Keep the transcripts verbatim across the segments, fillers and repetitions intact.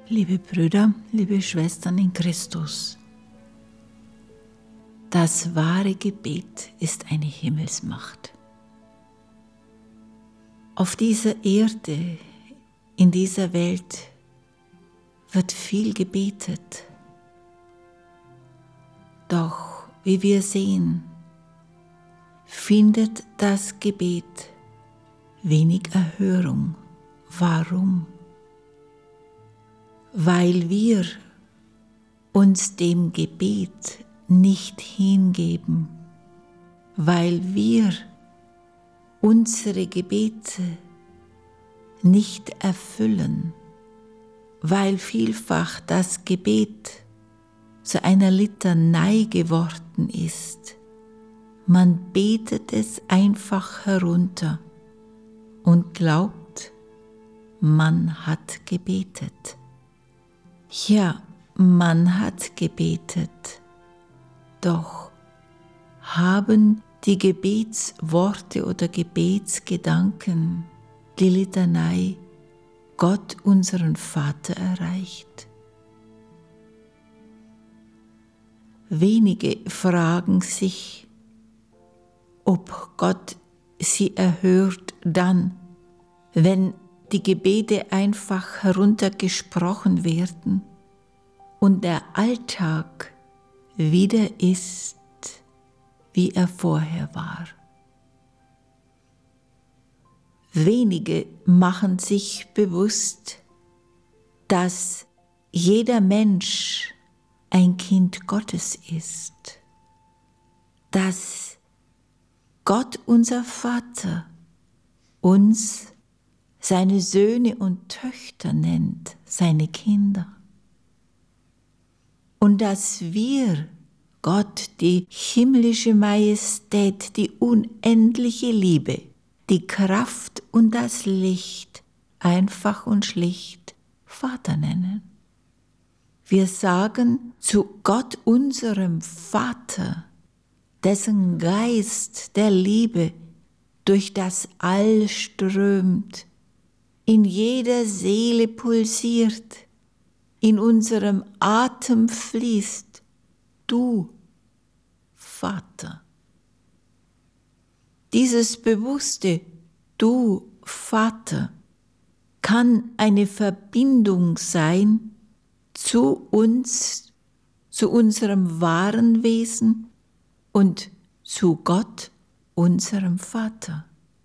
Liebe Brüder, liebe Schwestern in Christus, das wahre Gebet ist eine Himmelsmacht. Auf dieser Erde, in dieser Welt wird viel gebetet. Doch, wie wir sehen, findet das Gebet wenig Erhörung. Warum? Weil wir uns dem Gebet nicht hingeben, weil wir unsere Gebete nicht erfüllen, weil vielfach das Gebet zu einer Litanei geworden ist. Man betet es einfach herunter und glaubt, man hat gebetet. Ja, man hat gebetet, doch haben die Gebetsworte oder Gebetsgedanken die Litanei Gott, unseren Vater, erreicht? Wenige fragen sich, ob Gott sie erhört dann, wenn die Gebete einfach heruntergesprochen werden und der Alltag wieder ist, wie er vorher war. Wenige machen sich bewusst, dass jeder Mensch ein Kind Gottes ist, dass Gott, unser Vater, uns seine Söhne und Töchter nennt, seine Kinder. Und dass wir Gott, die himmlische Majestät, die unendliche Liebe, die Kraft und das Licht einfach und schlicht Vater nennen. Wir sagen zu Gott, unserem Vater, dessen Geist der Liebe durch das All strömt, in jeder Seele pulsiert, in unserem Atem fließt, du, Vater. Dieses bewusste Du, Vater, kann eine Verbindung sein zu uns, zu unserem wahren Wesen und zu Gott, unserem Vater.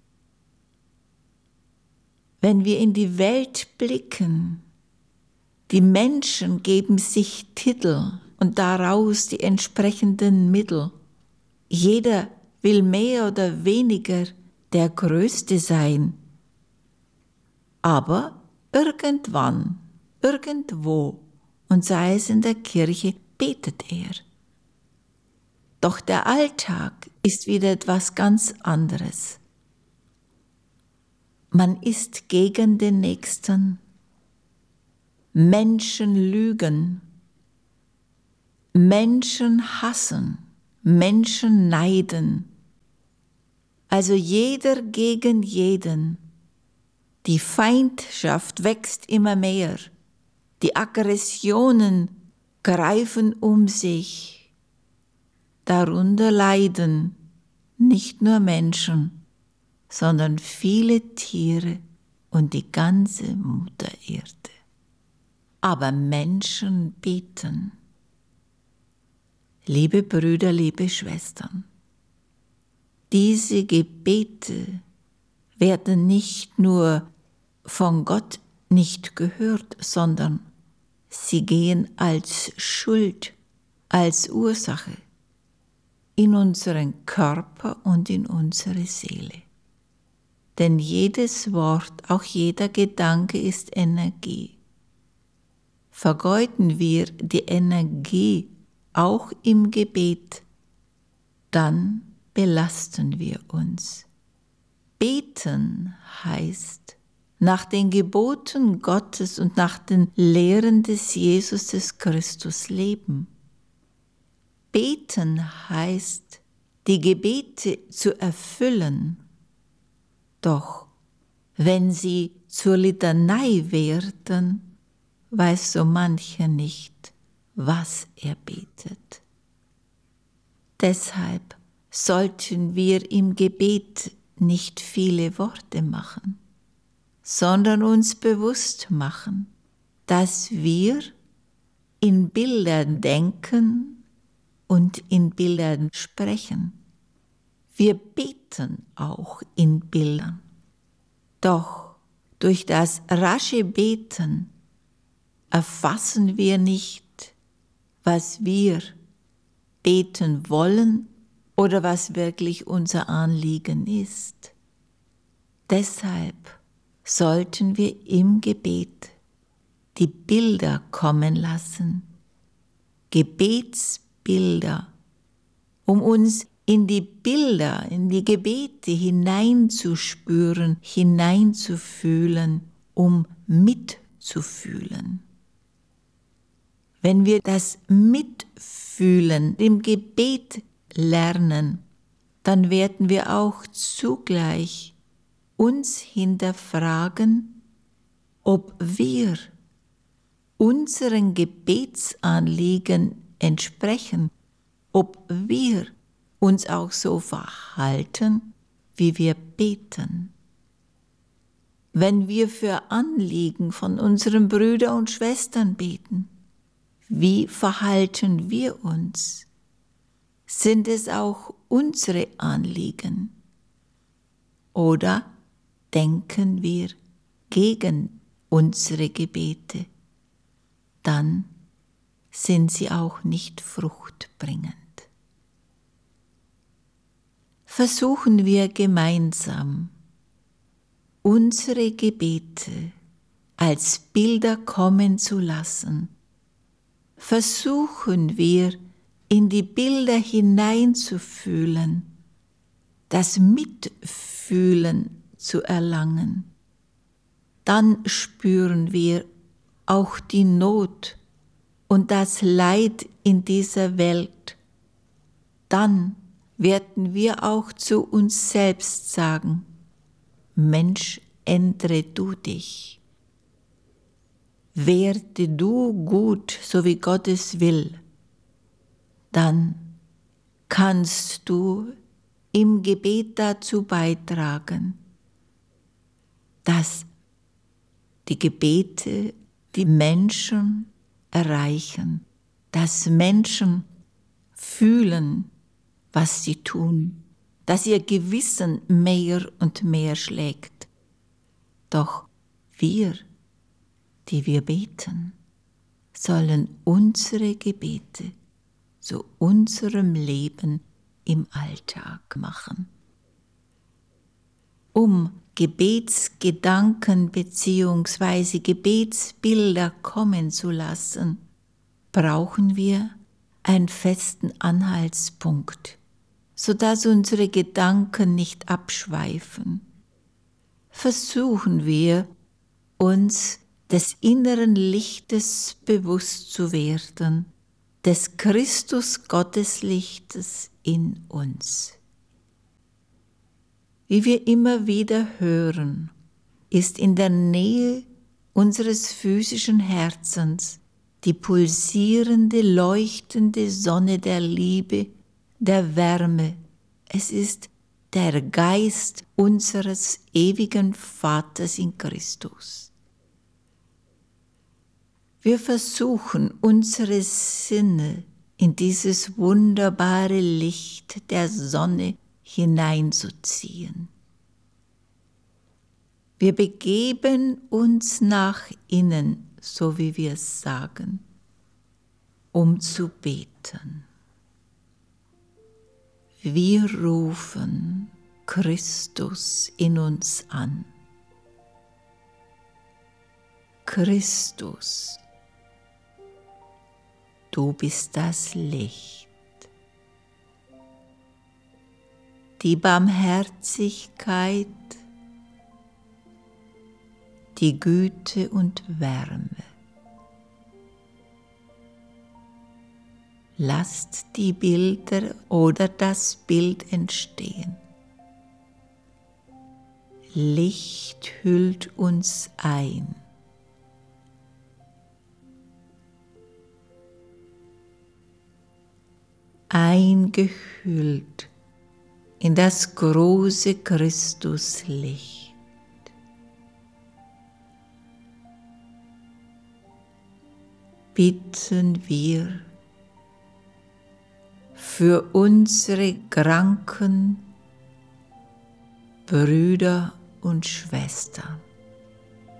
Wenn wir in die Welt blicken, die Menschen geben sich Titel und daraus die entsprechenden Mittel. Jeder will mehr oder weniger der Größte sein. Aber irgendwann, irgendwo, und sei es in der Kirche, betet er. Doch der Alltag ist wieder etwas ganz anderes. Man ist gegen den Nächsten. Menschen lügen. Menschen hassen. Menschen neiden. Also jeder gegen jeden. Die Feindschaft wächst immer mehr. Die Aggressionen greifen um sich. Darunter leiden nicht nur Menschen, sondern viele Tiere und die ganze Mutter Erde. Aber Menschen beten. Liebe Brüder, liebe Schwestern, diese Gebete werden nicht nur von Gott nicht gehört, sondern sie gehen als Schuld, als Ursache in unseren Körper und in unsere Seele. Denn jedes Wort, auch jeder Gedanke ist Energie. Vergeuden wir die Energie auch im Gebet, dann belasten wir uns. Beten heißt, nach den Geboten Gottes und nach den Lehren des Jesus des Christus leben. Beten heißt, die Gebete zu erfüllen. Doch wenn sie zur Litanei werden, weiß so mancher nicht, was er betet. Deshalb sollten wir im Gebet nicht viele Worte machen, sondern uns bewusst machen, dass wir in Bildern denken und in Bildern sprechen. Wir beten auch in Bildern. Doch durch das rasche Beten erfassen wir nicht, was wir beten wollen oder was wirklich unser Anliegen ist. Deshalb sollten wir im Gebet die Bilder kommen lassen, Gebetsbilder, um uns in die Bilder, in die Gebete hineinzuspüren, hineinzufühlen, um mitzufühlen. Wenn wir das Mitfühlen im Gebet lernen, dann werden wir auch zugleich uns hinterfragen, ob wir unseren Gebetsanliegen entsprechen, ob wir uns auch so verhalten, wie wir beten. Wenn wir für Anliegen von unseren Brüdern und Schwestern beten, wie verhalten wir uns? Sind es auch unsere Anliegen? Oder denken wir gegen unsere Gebete? Dann sind sie auch nicht fruchtbringend. Versuchen wir gemeinsam, unsere Gebete als Bilder kommen zu lassen. Versuchen wir, in die Bilder hineinzufühlen, das Mitfühlen zu erlangen. Dann spüren wir auch die Not und das Leid in dieser Welt. Dann werden wir auch zu uns selbst sagen, Mensch, ändere du dich. Werde du gut, so wie Gott es will. Dann kannst du im Gebet dazu beitragen, dass die Gebete die Menschen erreichen, dass Menschen fühlen, was sie tun, dass ihr Gewissen mehr und mehr schlägt. Doch wir, die wir beten, sollen unsere Gebete zu unserem Leben im Alltag machen. Um Gebetsgedanken bzw. Gebetsbilder kommen zu lassen, brauchen wir einen festen Anhaltspunkt, sodass unsere Gedanken nicht abschweifen. Versuchen wir, uns des inneren Lichtes bewusst zu werden, des Christus Gotteslichtes in uns. Wie wir immer wieder hören, ist in der Nähe unseres physischen Herzens die pulsierende, leuchtende Sonne der Liebe, der Wärme. Es ist der Geist unseres ewigen Vaters in Christus. Wir versuchen, unsere Sinne in dieses wunderbare Licht der Sonne hineinzuziehen. Wir begeben uns nach innen, so wie wir es sagen, um zu beten. Wir rufen Christus in uns an. Christus, du bist das Licht. Die Barmherzigkeit, die Güte und Wärme. Lasst die Bilder oder das Bild entstehen. Licht hüllt uns ein. eingehüllt in das große Christuslicht. Bitten wir für unsere kranken Brüder und Schwestern.